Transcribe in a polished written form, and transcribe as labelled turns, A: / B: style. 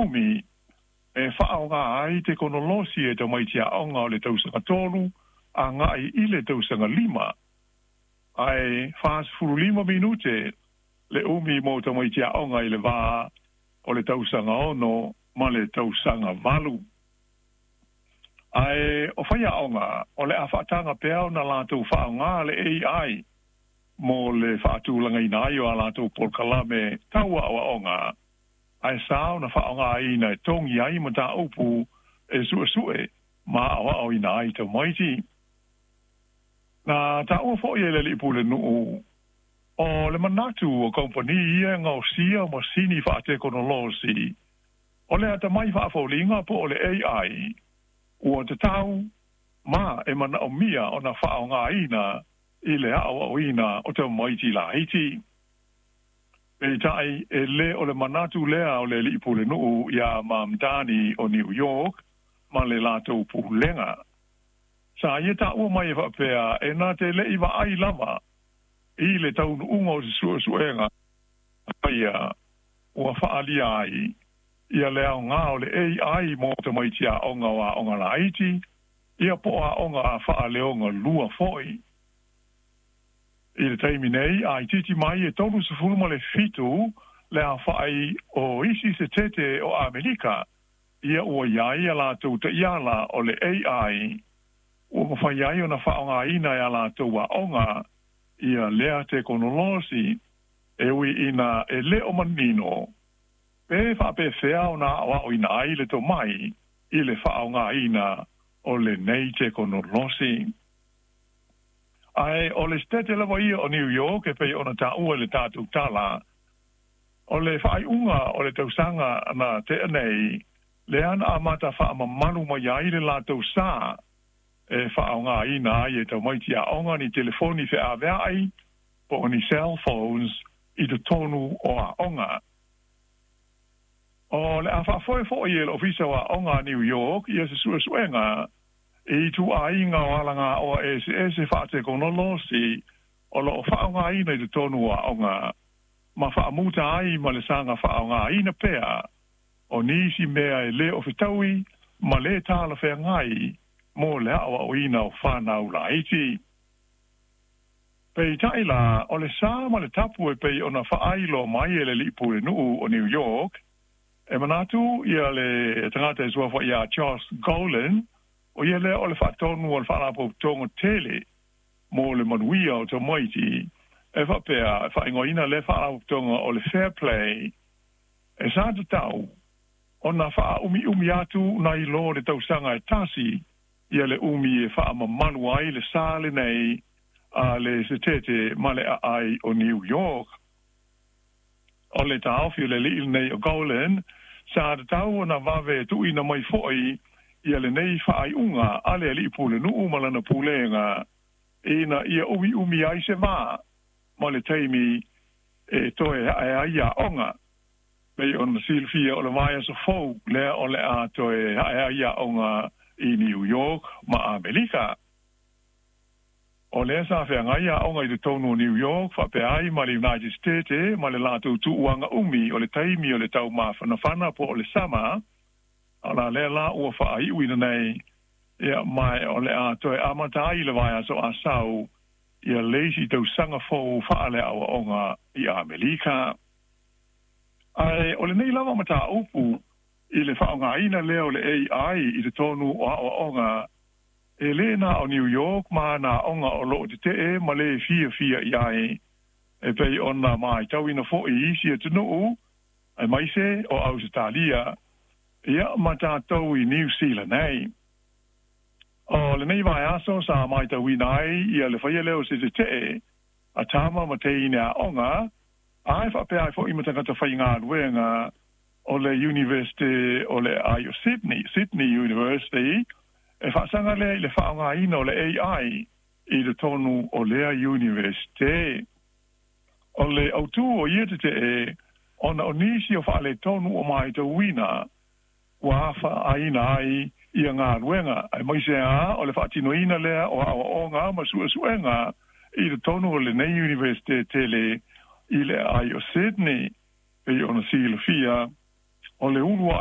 A: umi e whaonga ai te konolosi e te maitia aonga o le tausanga tolu a ngai I le tausanga lima. Ai fast furu 5 minute le umi mo te maitia aonga I le vā o le tausanga ono ma le tausanga valu. Ai o whaia aonga o le awhatanga pēao na lātou whaonga le AI mo le whaatūlanga I nai o a lātou polkalame taua o aonga. Ai sao na whaonga ina e tongi ai ma tā upu e sue ma awa o ina ai te maiti. Na tā ua fo I le lipu le nuu o le manatu o kompani ia ngau sia ma sini whaate konolosi. O le ata mai whaafaulinga po o le AI ua te tau ma e mana o mia o na whaonga ina I le awa o ina o te maiti la hiti. Pei tai e le o le manatu lea o le lipu le nuu ia Mamdani o New York ma le lātou pulenga. Sa ia ta ua mai whapea e nā te le iwa ai lama I le taunu unga o se suenga ia ua whaalia ai ia lea ngā o le AI mo te maitia onga wa onga la haiti ia poa onga whaaleonga lua foi. I le taimi nei, ai titi mai e tonu se fulma le fitu le a whaai o isi se tete o Amerika ia ua iai a lātou te iala o le AI ua mawhai iai o na whaonga ina a lātou a onga ia lea te konolosi e ui ina e le o manino pe whape whea o na awa o ina ai le to mai I le whaonga ina o le nei te konolosi. Ai o le stete lawa ia o New York e pei ona tā ua le tātou tala. O le whaai unga o le tausanga na te anei, le ana amata wha manu mai ai le lātou sā e whaonga ina ai e tau maiti a onga ni telefoni whi a vea ai, po ni cell phones I te tonu o a onga. O le a whaafoe fo I le ofisa o a onga New York, ia se suenga, I tu a inga o alanga o SS whaate konolosi o lo whaonga ina I te tonu a onga ma whaamuta ai ma le sanga whaonga ina pea o nisi mea e le o whitaui ma le tāla whea ngai mo le awa o ina o whanau la iti. Pei taila o le sā ma le tapu e pei o na whaailo mai e le lipu e nuu o New York e manatu ia le tangata e suafa ia Charles Golan o ia lea o le whaatonu o le whaarapo tonga tele mo le manuia o te maiti e whapea whaingoina le whaarapo tonga o le fair play e sa te tau o na wha umi atu na I lo le tausanga e tasi ia le umi e wha manu ai le sāle nei a le se tete male a ai o New York o le taofi le li nei o Golan sa te tau o na wave tu ina mai foi ia le nei whaai unga ale li pule nuu malana pulenga ina ia umi ai se wā ma le teimi e toe ai a onga mei on silfia o le vaia so fau lea o le a toe ai a onga I New York ma Amerika o lea sa whea ngai a onga I te tonu New York whape ai ma le United States ma le lātou tuuanga umi o le teimi o le tau mawhanawhana po o le sama ala le la ua whaai uina nei ia mai o le a toe amata ai le vai aso a sau ia leisi tau sanga fau whaale awa onga I Amerika. Ai o le nei lava mata upu I le whaonga ina leo le AI I te tonu o awa onga e le na o New York ma na onga o lo te te ma le fia iai e pei ona mai tau ina fo I isi e tunu ai maise o Australia ia mata tau I New Zealand nei. O le nei vai aso sa mai tau inai ia le whaia leo se te a tama ma te ina onga ai whape ai fo I matangata whai ngā ruenga o le University o le ai o Sydney University e whaasanga le whaonga ina o le AI I le tonu o lea University. O le autu o ia te ona o nisi o whaale tonu o mai tau wina ua hawha aina ai ia ngā ruenga. Ai maise a o le whaatinoina lea o onga ma suenga I le tonu o le nei University tele I le ai o Sydney e ona silafia o le unua